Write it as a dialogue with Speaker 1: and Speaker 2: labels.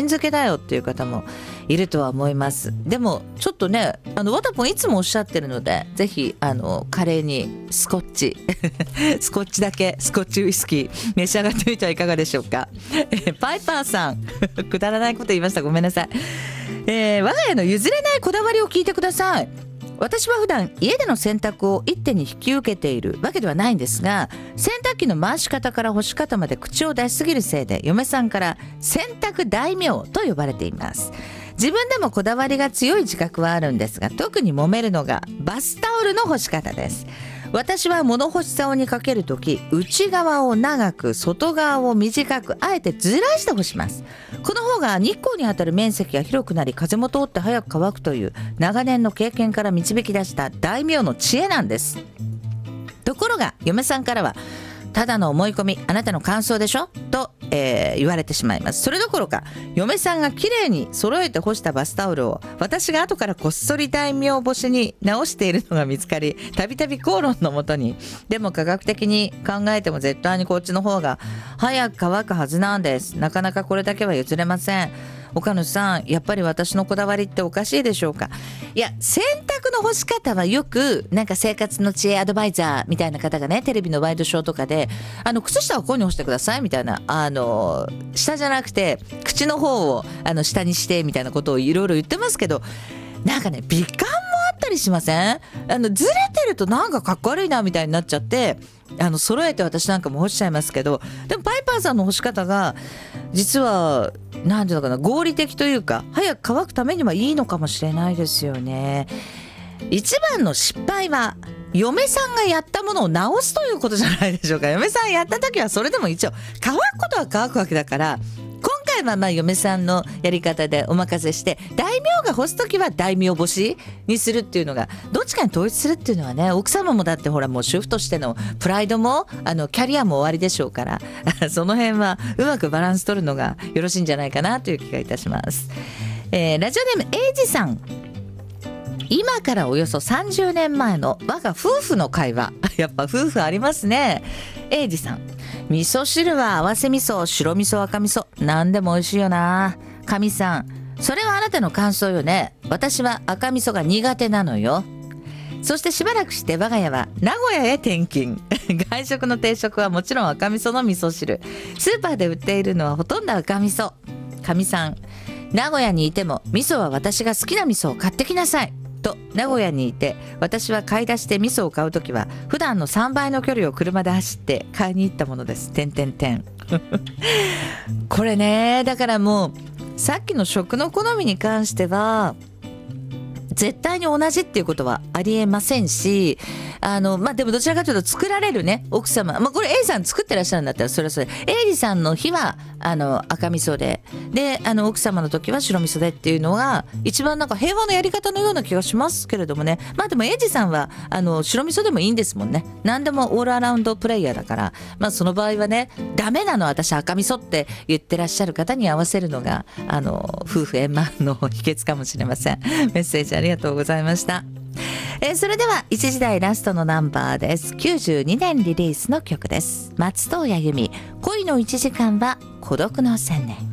Speaker 1: 漬けだよっていう方もいるとは思います。でもちょっとね、ワタポンいつもおっしゃってるので、ぜひカレーにスコッチスコッチだけ、スコッチウイスキー召し上がってみてはいかがでしょうか。パイパーさんくだらないこと言いました、ごめんなさい。我が家の譲れないこだわりを聞いてください。私は普段家での洗濯を一手に引き受けているわけではないんですが、洗濯機の回し方から干し方まで口を出しすぎるせいで嫁さんから洗濯大名と呼ばれています。自分でもこだわりが強い自覚はあるんですが、特に揉めるのがバスタオルの干し方です。私は物干し竿にかけるとき、内側を長く外側を短く、あえてずらして干します。この方が日光に当たる面積が広くなり、風も通って早く乾くという長年の経験から導き出した大名の知恵なんです。ところが嫁さんからは、ただの思い込み、あなたの感想でしょと、言われてしまいます。それどころか嫁さんがきれいに揃えて干したバスタオルを私が後からこっそり大名干しに直しているのが見つかり、たびたび口論のもとに、でも科学的に考えても絶対にこっちの方が早く乾くはずなんです。なかなかこれだけは譲れません。岡野さん、やっぱり私のこだわりっておかしいでしょうか。いや、洗濯の干し方はよくなんか生活の知恵アドバイザーみたいな方がね、テレビのワイドショーとかで靴下をこういうに干してくださいみたいな、下じゃなくて口の方を下にしてみたいなことをいろいろ言ってますけど、なんかね、美観もあったりしません？ずれてるとなんかかっこ悪いなみたいになっちゃって、揃えて私なんかも干しちゃいますけど、でもパイパーさんの干し方が実はなんていうのかな、合理的というか、早く乾くためにはいいのかもしれないですよね。一番の失敗は嫁さんがやったものを直すということじゃないでしょうか。嫁さんやった時はそれでも一応乾くことは乾くわけだから、今回は嫁さんのやり方でお任せして、大名が干す時は大名干しにするっていうのが、どっちかに統一するっていうのはね、奥様もだってほらもう主婦としてのプライドもキャリアも終わりでしょうからその辺はうまくバランス取るのがよろしいんじゃないかなという気がいたします。ラジオネームエイジさん、今からおよそ30年前の我が夫婦の会話やっぱ夫婦ありますね。エイジさん、味噌汁は合わせ味噌、白味噌、赤味噌、何でも美味しいよな。かみさん、それはあなたの感想よね。私は赤味噌が苦手なのよ。そしてしばらくして我が家は名古屋へ転勤外食の定食はもちろん赤味噌の味噌汁、スーパーで売っているのはほとんど赤味噌。かみさん、名古屋にいても味噌は私が好きな味噌を買ってきなさいと名古屋にいて、私は買い出して味噌を買うときは普段の3倍の距離を車で走って買いに行ったものです。これね、だからもうさっきの食の好みに関しては絶対に同じっていうことはありえませんし、でもどちらかというと作られるね奥様、これ A さん作ってらっしゃるんだったらそれはそれ、エイジさんの日は赤味噌で奥様の時は白味噌でっていうのが一番なんか平和のやり方のような気がしますけれどもね。でもエイジさんは白味噌でもいいんですもんね。何でもオールアラウンドプレイヤーだから、その場合はね、ダメなの私赤味噌って言ってらっしゃる方に合わせるのが夫婦円満の秘訣かもしれません。メッセージありがとうございました。それでは1時台ラストのナンバーです。92年リリースの曲です。松任谷由実、恋の1時間は孤独の1000年。